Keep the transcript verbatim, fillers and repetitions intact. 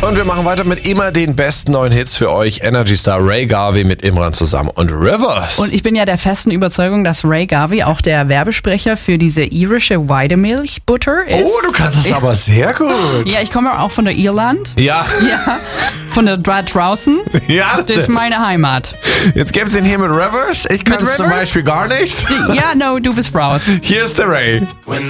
Und wir machen weiter mit immer den besten neuen Hits für euch. Energy Star Ray Garvey mit Imran zusammen und Rivers. Und ich bin ja der festen Überzeugung, dass Ray Garvey auch der Werbesprecher für diese irische Weidemilchbutter ist. Oh, du kannst es aber sehr gut. Ja, ich komme auch von der Irland. Ja. Ja, von der da draußen. Ja, Das ist meine Heimat. Jetzt gibt's den hier mit Rivers. Ich kann es zum Rivers? Beispiel gar nicht. Ja, no, du bist raus. Hier ist der Ray.